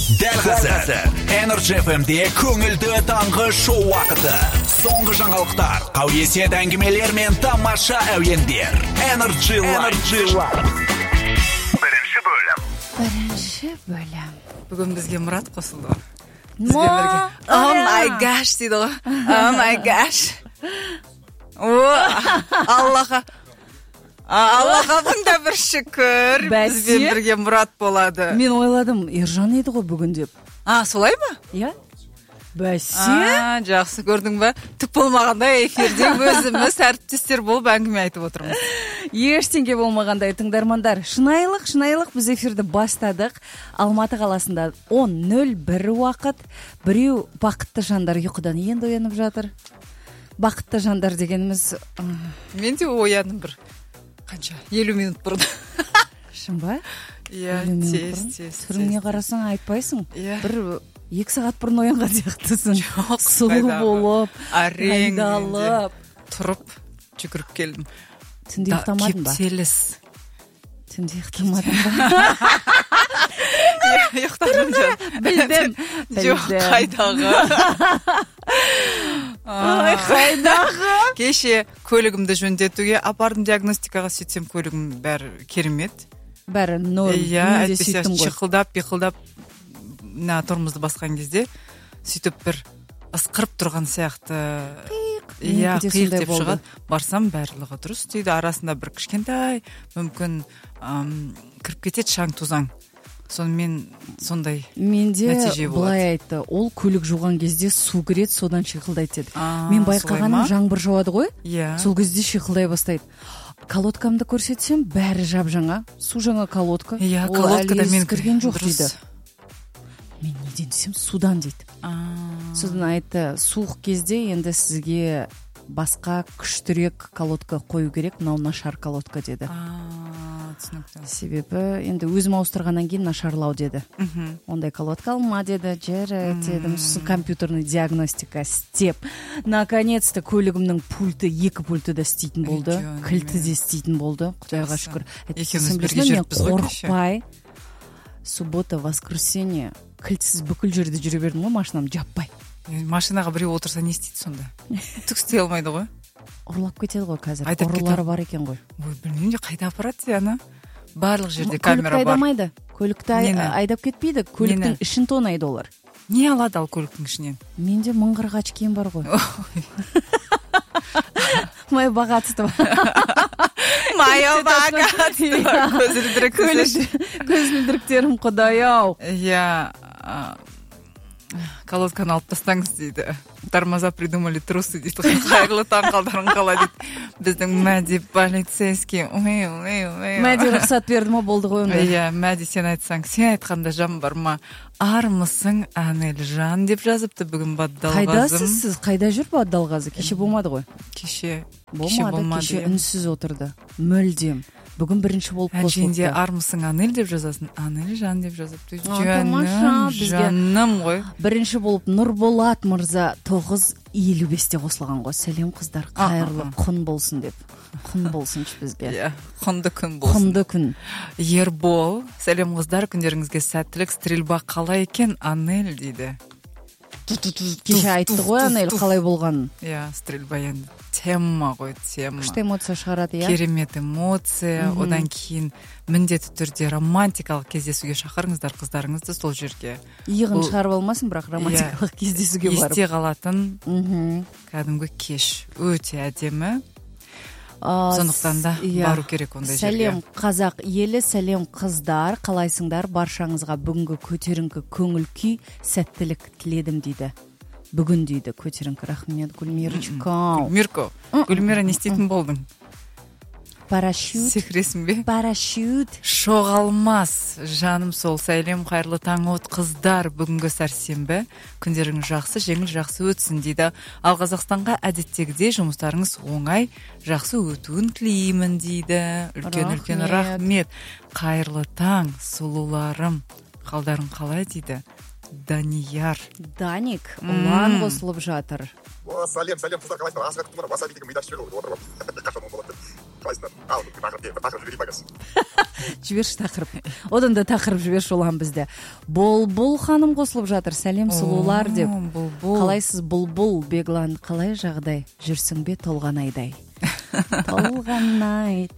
Дәл қазір Energy FM-де көңілді таңғы шоу вақыты. Соңғы жаңалықтар, қауесет әңгімелер мен тамаша әуендер. Energy Live. Бірінші бөлім. Бүгін бізге Мұрат қосылды. Oh my gosh дейді ғой. Oh my gosh. Аллаға бұнда бір шүкір. Бізбен бірге Мұрат болады. Мен ойладым, Ержан еді ғой бүгін деп. Солай ма? Иә. Бәсе? Жақсы көрдің бе? Түк болмағандай эфирде өзіміз әріптестер болып әңгіме айтып отырмыз. Ештеңке болмағандай тыңдармандар. Шынайылық біз эфирді бастадық. Алматы қаласында 10:01 уақыт. Біреу бақытты жандар ұйқыдан енді оянып жатыр. Бақытты жандар дегеніміз... Мен де ояным бір. Қанша? 50 минут бұрын. Шын ба? Иә, тез. Түріңе қарасаң айтпайсың. Бір 2 сағат бұрын оянған сияқтысың. Сұлу болып, айдалып. Тұрып, жүгіріп келдім. Түнде ұйықтамадың ба? Кептеліс. Түнде ұйықтамадың ба? Ұйықтадым жан. Білдім. Жоқ, қайдағы. Қайдағы? Кеше көлігімді жөндетуге апардым, диагностикаға сөйтсем көлігім бәрі керемет. Бәрі норм. Иә, әйтпесе шықылдап тормозды басқан кезде сөйтіп бір ысқырып тұрған сияқты. Иә, қиық деп шығады. Барсам барлығы дұрыс дейді. Арасында бір кішкентай мүмкін кіріп кетеді шаң тозаң. Сонымен сондай нәтиже болады. Менде былай айтты, ол көлік жуған кезде су кіреді, содан шиқылдайды деді. Мен байқағаным жаңбыр жауады ғой, сол кезде шиқылдай бастайды. Колодкамды көрсетсем, бәрі жап-жаңа, су жаңа колодка. Ол әлі кірген жоқ дейді. Мен неден десем, судан дейді. Содан айтты, суық кезде енді сізге басқа күштірек колодка қою керек, мынау нашар колодка деді. Себебі енді өзім ауыстырғаннан кейін нашарлау деді. Ондай колодка алма деді, дедім, компьютерный диагностика істеп. Наконец-то көлігімнің пульті, 2 пульті да істейтін болды, кілті де істейтін болды. Құдайға шүкір. Мен қорықпай, суббота, воскресенье кілтсіз бүкіл жерде жүре бердім ғой, машинам жаппай. Машинаға біреу отырса не істейді сонда? Түк істей алмайды ғой. Ұрлап кетеді ғой қазір. Ұрылары бар екен ғой. Білмеймін де, қайда апарады ана? Барлық жерде камера бар. Көлікті айдамайды. Көлікті айдап кетпейді. Көліктің ішін тонайды олар. Не алады ал көліктің ішінен? Менде мыңғырғач киім бар ғой. Мое богатство. Мое богатство. Көзілдіріктерім құдай-ау. Иә. Колодканы алып тастаңыз дейді. Тормоза придумали трусы дейді. Қайырлы таң, қалдарың қалай дейді. Біздің Мәди полицейский. Мәди рұқсат берді ма, болды ғой онда. Иә, Мәди сен айтсаң, сен айтқанда жан бар ма? Армысың, Анел жан деп жазыпты бүгін Баддалғазым. Қайдасыз сіз? Қайда жүр Баддалғазы? Кеше болмады ғой. Кеше болмады. Кеше үнсіз отырды. Мүлдем. Бүгін бірінші болып қосылыпты. Әженде армысың Анел деп жазасын. Анел жан деп жазыпты. Жаным ғой. Бірінші болып Нұрболат мырза 9:55-те қосылған ғой. Сәлем қыздар, қайырлы күн болсын деп. Күн болсыншы бізге. Құнды күн болсын. Құнды күн. Ербол, сәлем қыздар, күндеріңізге сәттілік, стрельба қалай екен, Анел дейді. Кеше айтты ғой Анел қалай болғанын. Иә, стрельба енді тема ғой, тема. Күшті эмоция шығарады, иә. Керемет эмоция, одан кейін міндетті түрде романтикалық кездесуге шақырыңыздар қыздарыңызды сол жерге. Иығын шығарып алмасын, бірақ романтикалық кездесуге барып. Есте қалатын кәдімгі кеш. Өте әдемі. Сондықтан да бару керек ондай жерге. Сәлем қазақ елі, сәлем қыздар, қалайсыңдар? Баршаңызға бүгінгі көтеріңкі көңіл күй, сәттілік тіледім дейді. Бүгін дейді көтеріңкі. Рахмет, Гүлмирочка. Гүлмира, не істейтін болдың? Парашют. Секіресің бе? Парашют. Шоғалмас, жаным сол, сәлем, қайырлы таң от қыздар, бүгінгі сәрсенбі, күндеріңіз жақсы, жеңіл жақсы өтсін дейді. Ал Қазақстанға әдеттегідей жұмыстарыңыз оңай, жақсы өтуін тілеймін дейді. Үлкен рахмет. Қайырлы таң, сұлуларым, қалдарың қалай дейді? Данияр. Даник, ұлан қосылып жатыр. Сәлем, қыздар, қалайсыңдар? Асыға күттім, васаби деген мидар жіберіп отырып. Қашан ол болады? Қалайсыңдар? Тақырып жіберейін бағасы. жіберші тақырып. Одан да тақырып жіберші олан бізде. Бұлбұл ханым қосылып жатыр. Сәлем сұлулар деп. Қалайсыз бұлбұл Беглан, қалай жағдай? Жүрсің бе толғанайдай? Толғанай.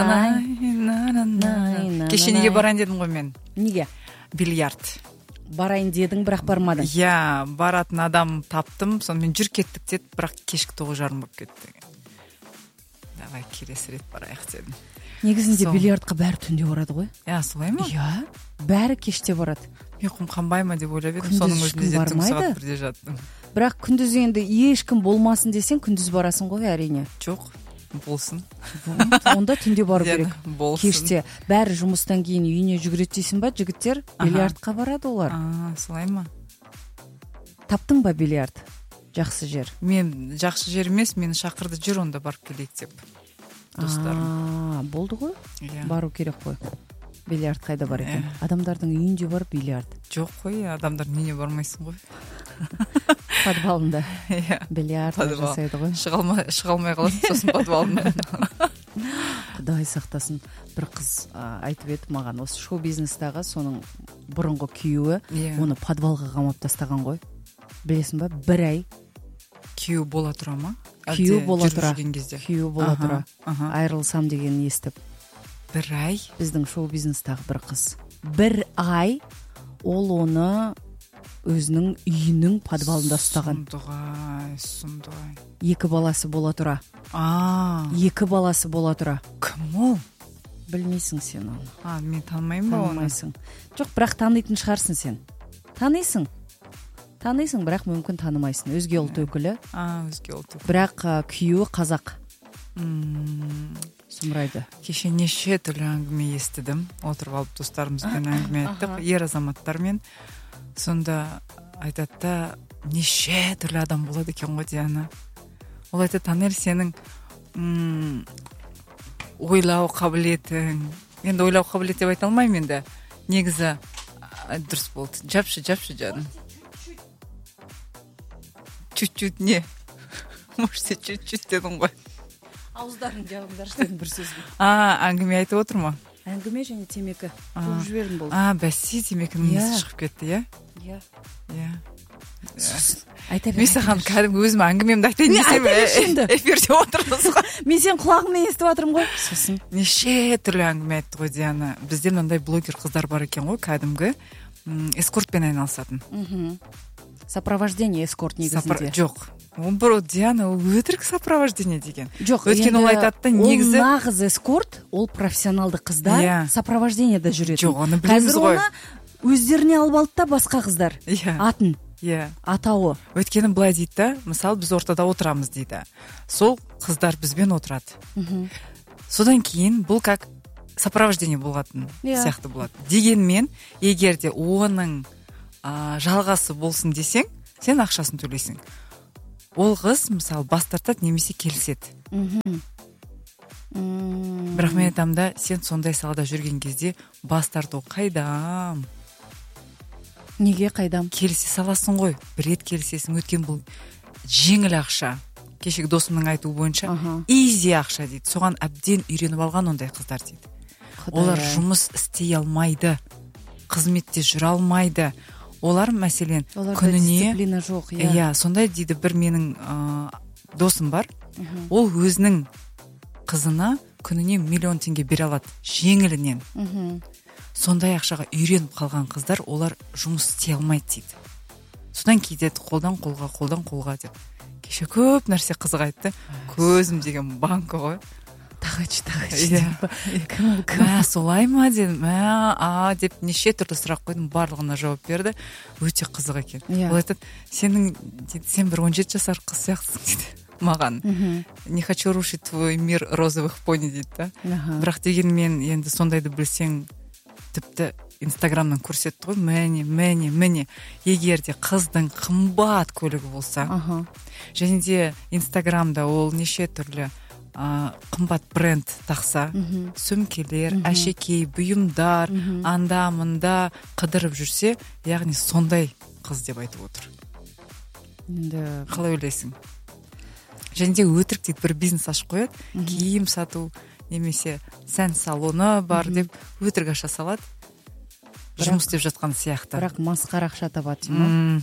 Кеше неге барайын дедім ғой мен? Неге? Бильярд. Барайын дедің, бірақ бармадың. Иә, баратын адам таптым, сонымен жүр кеттік деді, бірақ кешкі 9:30 болып кетті. Давай келесі рет барайық дедім. Негізінде бильярдқа бәрі түнде барады ғой? Иә, солай ма? Иә, бәрі кеште барады. Мен қанбай ма деп ойлап едім, соның өзінде де түнгі сағат 1-де жаттым. Бірақ күндіз енді ешкім болмасын десең, күндіз барасың ғой, әрине. Жоқ, болсын. Онда түнде бару керек. Болсын. Кеште бәрі жұмыстан кейін үйіне жүгіреді дейсің ба, жігіттер? Бильярдқа барады олар. Солай ма? Таптың ба бильярд? Жақсы жер. Мен жақсы жер емес, мені шақырды, жүр онда барып келейік деп. Достарым. Болды ғой? Бару керек қой. Бильярд қайда бар екен? Адамдардың үйінде бар бильярд. Жоқ қой, адамдардың үйіне бармайсың ғой. Подвалында. Бильярд жасайды ғой. Шыға алмай қаласың, сосын подвалында. Құдай сақтасын. Бір қыз айтып еді маған, осы шоу-бизнестағы соның бұрынғы күйеуі, оны подвалға қамап тастаған ғой. Білесің ба? 1 ай. Күйеу бола тұра ма? Күйеу бола тұра. Айырылсам деген естіп. 1 ай? Біздің шоу-бизнестағы бір қыз. 1 ай ол оны өзінің үйінің подвалында ұстаған. Сұмдығай. 2 баласы бола тұра. 2 баласы бола тұра. Кім ол? Білмейсің сен оны. Мен танымаймын ба оны? Танымайсың. Жоқ, бірақ танитын шығарсың сен. Танисың, бірақ мүмкін танымайсың. Өзге ұлт өкілі. Өзге ұлт өкілі. Бірақ күйеуі қазақ. Сұмырайды. Кеше неше түрлі әңгіме естідім. Отырып алып достарымызбен әңгіме айттық. Ер азаматтармен. Сонда айтады да, неше түрлі адам болады екен ғой Диана. Ол айтады, Танер, сенің ойлау қабілетің. Енді ойлау қабілет деп айта алмаймын енді. Негізі дұрыс болды. Жапшы жаным. Чуть-чуть не? Может, сен чуть-чуть дедің ғой. Ауыздарын жабыңдар дедім бір сөзбен. Әңгіме айтып отыр ма? Әңгіме және темекі. Көп жібердім болды. Бәсе темекінің есі шығып кетті, иә? Иә. Айта бер. Мен саған кәдімгі өзім әңгімемді айтайын десем, эфирде отырмыз ғой. Мен сен құлағыңмен естіп отырмын ғой. Сосын неше түрлі әңгіме айтты ғой Диана. Бізде мынандай блогер қыздар бар екен ғой, кәдімгі эскортпен айналысатын. Сопровождение эскорт негізінде. Жоқ. Ол Диана, ол өтірік сопровождение деген. Жоқ, өйткені ол айтады да, негізі ол нағыз эскорт, ол профессионалды қыздар сопровождениеде жүреді. Жоқ, оны білеміз ғой. Қазір оны өздеріне алып алды да басқа қыздар. Атын. Атауы. Өйткені былай дейді да, мысалы біз ортада отырамыз дейді. Сол қыздар бізбен отырады. Содан кейін бұл как сопровождение болатын сияқты болады. Дегенмен, егер де оның жалғасы болсын десең, сен ақшасын төлейсің. Ол қыз, мысалы, бас тартады немесе келіседі. Бірақ мен айтамын да, сен сондай салада жүрген кезде бас тарту қайдам? Неге қайдам? Келісе саласың ғой. Бір рет келісесің, өткен бұл жеңіл ақша. Кешегі досымның айтуы бойынша, изи ақша дейді. Соған әбден үйреніп алған ондай қыздар дейді. Олар жұмыс істей алмайды. Қызметте жүре алмайды. Олар мәселен күніне дисциплина жоқ. Сондай дейді бір менің досым бар. Ол өзінің қызына күніне 1 миллион теңге бере алады. Жеңілінен. Сондай ақшаға үйреніп қалған қыздар, олар жұмыс істей алмайды дейді. Содан кейдеді қолдан қолға деп. Кеше көп нәрсе қызық айтты. Көзім деген банкі ғой. Тағач. Солай ма дедім. Деп неше түрлі сұрақ қойдым, барлығына жауап берді. Өте қызық екен. Ол айтады, сен бір 17 жасар қыз сияқтысың дейді маған. Не хочу рушить твой мир розовых пони дейді да. Бірақ дегенмен енді сондайды білсең, тіпті Инстаграмнан көрсетті ғой, мәне. Егер де қыздың қымбат көлігі болса, және де Инстаграмда ол неше түрлі қымбат бренд тақса, сөмкелер, әшекей, бұйымдар, анда-мында қыдырып жүрсе, яғни сондай қыз деп айтып отыр. Қалай ойлайсың? Және де өтірік дейді, бір бизнес ашып қояды, киім сату, немесе сән салоны бар деп өтірік аша салады. Жұмыс істеп жатқан сияқты. Бірақ масқара ақша табады ма?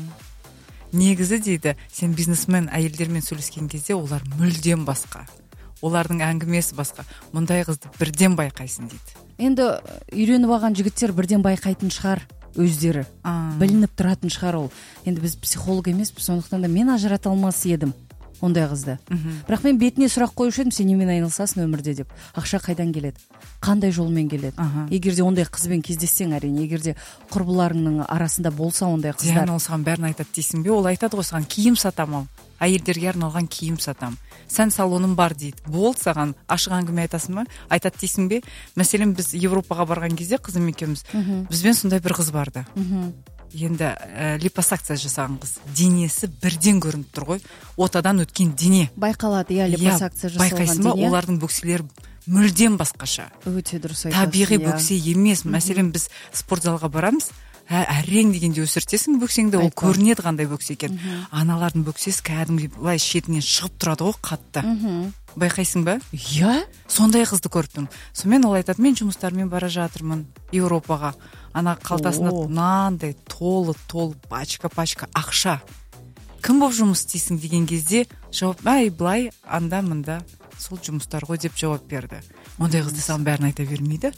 Негізі дейді, сен бизнесмен әйелдермен сөйлескен кезде олар мүлдем басқа. Олардың әңгімесі басқа. Мұндай қызды бірден байқайсың дейді. Енді үйреніп алған жігіттер бірден байқайтын шығар өздері. Білініп тұратын шығар ол. Енді біз психолог емеспіз, сондықтан да мен ажырата алмас едім ондай қызды. Бірақ мен бетіне сұрақ қоюшы едім, сен немен айналысасың өмірде деп. Ақша қайдан келеді? Қандай жолмен келеді? Егер де ондай қызбен кездессең, әрине, егер де құрбыларыңның арасында болса ондай қыздар. Ол саған бәрін айтады дейсің бе? Ол айтады ғой, саған киім сатам ал. Әйелдерге арналған киім сатам. Сән салоным бар дейді. Болды, саған ашық әңгіме айтасың ба? Айтады дейсің бе? Мәселен, біз Европаға барған кезде қызым екеуміз, бізбен сондай бір қыз барды. Енді липосакция жасаған қыз. Денесі бірден көрініп тұр ғой. Отадан өткен дене. Байқалады, липосакция жасалған дене. Байқайсың ба, олардың бөкселері мүлдем басқаша. Өте дұрыс айтасың. Табиғи бөксе емес. Мәселен, біз спортзалға барамыз. Әрең дегенде өсіртесің бөксеңді, ол көрінеді қандай бөксе екен. Аналардың бөксесі кәдімгі былай шетінен шығып тұрады ғой, қатты. Байқайсың ба? Иә. Сондай қызды көрдім. Сонымен ол айтады, мен жұмыстармен бара жатырмын Европаға. Ана қалтасында мынандай толы пачка ақша. Кім болып жұмыс істейсің деген кезде жауап, былай анда мында сол жұмыстар ғой деп жауап берді. Ондай қызды саған бәрін айта бермейді.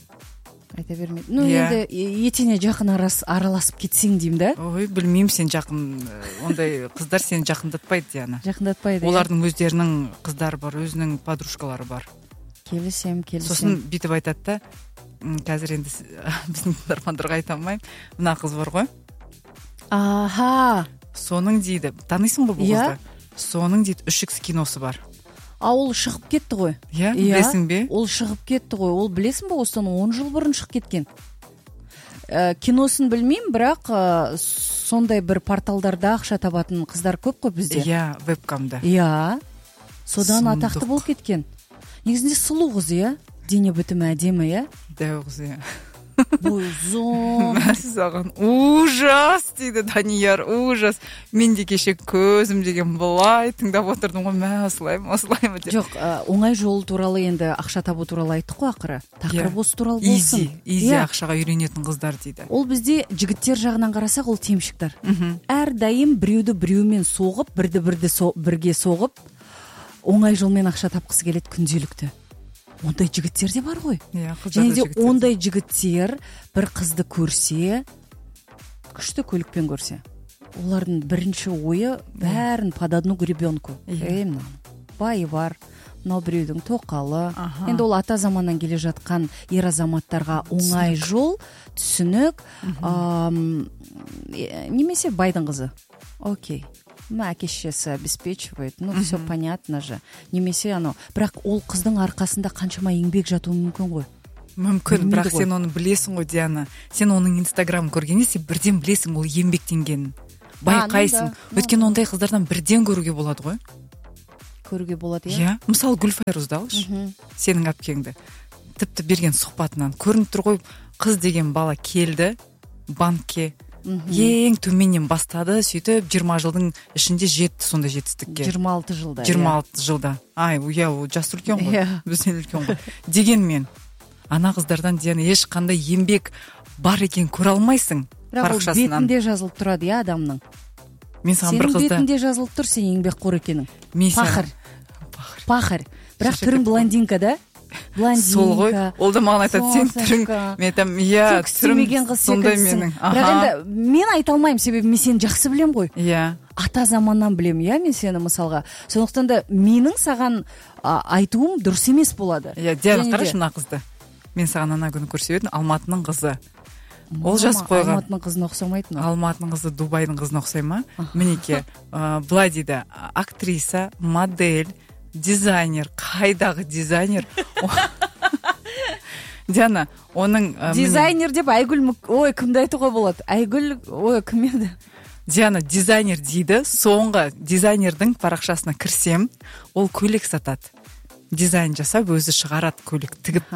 Енді етене жақын араласып кетсең деймін да. Ой, білмеймін, сен жақын, ондай қыздар сені жақындатпайды, Диана. Жақындатпайды. Олардың өздерінің қыздары бар, өзінің подружкалары бар. Келісем. Сосын бүйтіп айтады да, қазір енді біздің тыңдармандарға айта алмаймын. Мына қыз бар ғой. Аха. Соның дейді, танисың ба бұл қызды? Соның дейді 3X киносы бар. Ол шығып кетті ғой. Иә, білесің бе? Ол шығып кетті ғой. Ол білесің бе, осыдан 10 жыл бұрын шығып кеткен. Киносын білмеймін, бірақ сондай бір порталдарда ақша табатын қыздар көп қой бізде. Иә, вебкамда. Иә. Содан атақты болып кеткен. Негізінде сұлу қыз, иә? Дене бітімі әдемі, иә? Дәу қыз, иә. Бұл ұзын. Мәссаған, ужас дейді Данияр, ужас. Мен де кеше көзім деген былай тыңдап отырдым ғой, осылай ма деп. Жоқ, оңай жол туралы, енді ақша табу туралы айттық қой ақыры. Тақырып осы туралы болсын. Изи ақшаға үйренетін қыздар дейді. Ол бізде жігіттер жағынан қарасақ, ол темшіктер. Әрдайым біреуді біреумен соғып, бірге соғып, оңай жолмен ақша тапқысы келеді күнделікті. Ондай жігіттер де бар ғой. Және де ондай жігіттер бір қызды көрсе, күшті көлікпен көрсе, олардың бірінші ойы бәрін под одну гребенку. Байы бар, мынау біреудің тоқалы. Енді ол ата заманнан келе жатқан ер азаматтарға оңай жол, түсінік, немесе байдың қызы. Окей. Әке-шешесі обеспечивает, все понятно же. Немесе бірақ ол қыздың арқасында қаншама еңбек жатуы мүмкін ғой. Мүмкін, бірақ сен оны білесің ғой, Диана. Сен оның инстаграм көргенде сен бірден білесің ол еңбектенгенін. Байқайсың. Өйткені ондай қыздардан бірден көруге болады ғой. Көруге болады, иә? Мысалы Гүлфайрузды алшы. Сенің әпкеңді. Тіпті берген сұхбатынан көрініп тұр ғой, қыз деген бала келді банкке. Ең төменнен бастады, сөйтіп 20 жылдың ішінде жетті сондай жетістікке. 26 жылда. 26 жылда. Жас үлкен ғой. Бізден үлкен ғой. Дегенмен, ана қыздардан Диана ешқандай еңбек бар екен көре алмайсың парақшасынан. Бірақ бетінде жазылып тұрады, адамның. Мен саған бір қызды. Сенің бетінде жазылып тұр, сен еңбекқор екенің. Пахыр. Бірақ түрің блондинка да? Сол ғой, ол да маған айтады, сен түрің, мен айтам, түрім сондай менің. Бірақ енді мен айта алмаймын, себебі мен сені жақсы білем ғой. Иә. Ата заманнан білем, мен сені мысалға. Сондықтан да менің саған айтуым дұрыс емес болады. Иә, Диана, қарашы мына қызды. Мен саған ана күні көрсетіп едім, Алматының қызы. Ол жазып қойған. Алматының қызына ұқсамайды ма? Алматының қызы Дубайдың қызына ұқсай ма? Мінеке, былай дейді, актриса, модель, дизайнер, қайдағы дизайнер? Диана, оның... Дизайнер деп Айгүл, кімді айтуға болады? Айгүл, кім еді? Диана, дизайнер дейді, соңғы дизайнердің парақшасына кірсем, ол көйлек сатады. Дизайн жасап, өзі шығарады көйлек тігіп.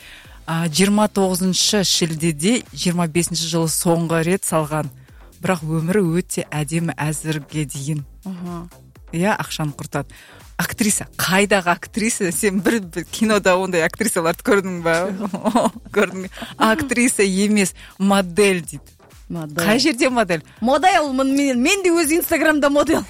29 шілдеде 25 жылы соңғы рет салған. Бірақ өмірі өте әдемі әзірге дейін. Иә, ақшаны құртады. актриса, қайдағы актриса? Сен бір кинода ондай актрисаларды көрдің ба? Көрдің. Актриса емес, модель дейді. Модель. Қай жерде модель? Моделмын мен де өз инстаграмда моделмын.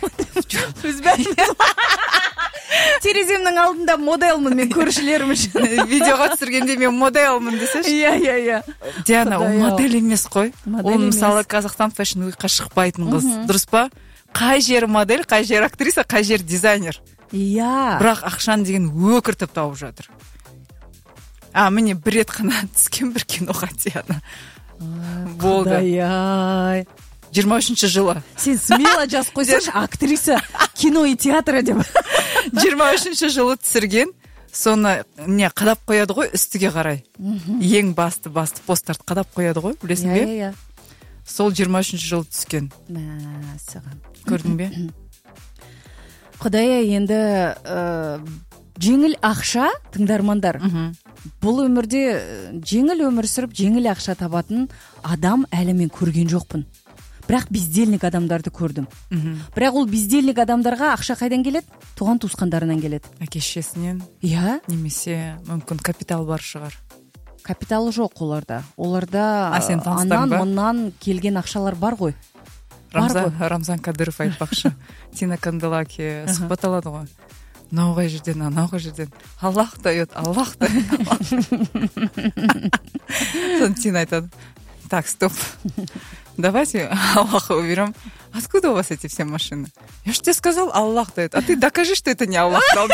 Тереземнің алдында моделмын мен көршілерім үшін. Видеоға түсіргенде мен моделмын десеші. Иә. Диана, ол модель емес қой. Модель Ол емес. мысалы Қазақстан Fashion Weekқа шықпайтын қыз. Дұрыс па? Қай жер модель, қай жер актриса, қай жер дизайнер. Иә. Бірақ ақшаны деген өкіртіп тауып жатыр. Міне бір рет қана түскен бір киноға Диана. Болды. Құдай-ай. 23-ші жылы. Сен смело жазып қойсаңшы, актриса кино и театра деп. 23-ші жылы түсірген. Соны не қадап қояды ғой үстіге қарай. Ең басты посттарды қадап қояды ғой, білесің бе? Иә. Сол 23-ші жылы түскен. Мәссаған. Көрдің бе? Құдай-ай, енді жеңіл ақша, тыңдармандар. Бұл өмірде жеңіл өмір сүріп, жеңіл ақша табатын адам әлі мен көрген жоқпын. Бірақ бездельник адамдарды көрдім. Бірақ ол бездельник адамдарға ақша қайдан келеді? Туған туысқандарынан келеді. Әке-шешесінен. Иә. Немесе мүмкін капитал бар шығар. Капиталы жоқ оларда. Оларда сен таныстарың ба? анан-мұнан келген ақшалар бар ғой. Рамзан Кадыров айтпақшы. Тина Канделаки сұхбат алады ғой. Науғай жерден, анауғай жерден. Аллах дает. Сон Тина айтады. Так, стоп. Давайте Аллаха уберем. Откуда у вас эти все машины? Я же тебе сказал, Аллах дает. А ты докажи, что это не Аллах дал.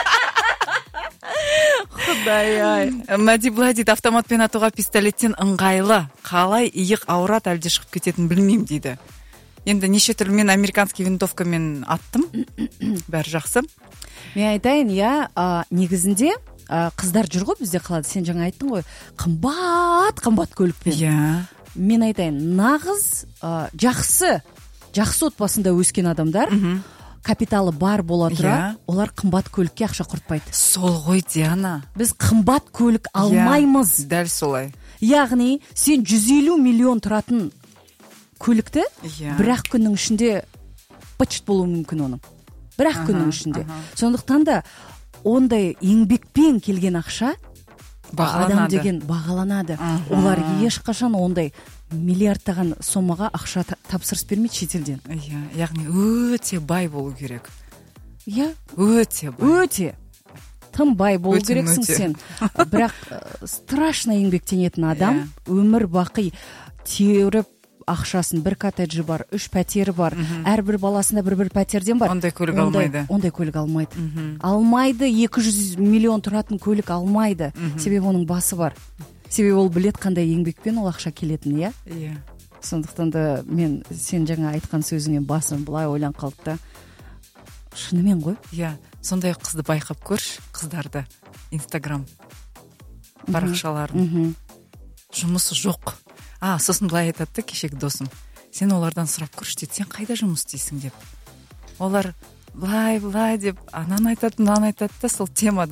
Құдай-ай. Мәди былай дейді, автоматпен атуға пистолеттен ыңғайлы. Қалай иық ауырат әлде шығып кететін білмеймін дейді. Енді неше түрлі мен американский винтовкамен аттым. Бәрі жақсы. Мен айтайын, негізінде қыздар жүр ғой бізде қалады. Сен жаңа айттың ғой, қымбат көлікпен. Иә. Мен айтайын, нағыз жақсы отбасында өскен адамдар, капиталы бар бола тұра, олар қымбат көлікке ақша құртпайды. Сол ғой, Диана. Біз қымбат көлік алмаймыз. Дәл солай. Яғни, сен 150 миллион тұратын көлікті бір-ақ күннің ішінде пычт болуы мүмкін оның. Бір-ақ күннің ішінде. Сондықтан да ондай еңбекпен келген ақша адам деген бағаланады. Олар ешқашан ондай миллиардтаған сомаға ақша тапсырыс бермейді шетелден. Яғни өте бай болу керек. Иә. Өте бай. Өте. Тым бай болу керексің сен. Бірақ страшно еңбектенетін адам өмір бақи теуіріп ақшасын, бір коттеджі бар, 3 пәтері бар, әрбір баласында бір пәтерден бар. Ондай көлік алмайды. Ондай көлік алмайды. Алмайды, 200 миллион тұратын көлік алмайды. Себебі оның басы бар. Себебі ол білет қандай еңбекпен ол ақша келетін, иә? Иә. Сондықтан да мен сен жаңа айтқан сөзіңнен басым былай ойлан қалды да. Шынымен ғой? Иә. Сондай қызды байқап көрші, қыздарды. Инстаграм парақшаларын. Жұмысы жоқ. Сосын былай айтады, кешегі досым. Сен олардан сұрап көрші дейді, сен қайда жұмыс істейсің деп. Олар былай деп, анан айтады, мынан айтады да сол темада